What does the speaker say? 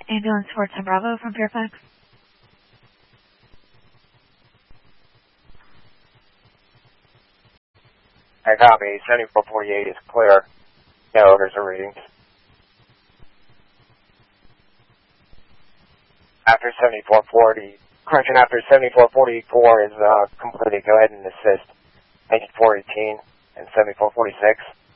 Ambulance 410 Bravo from Fairfax. I copy. 7448 is clear. No orders or readings. After 7440, correction, after 7444 is completed, go ahead and assist. 418 and 7446.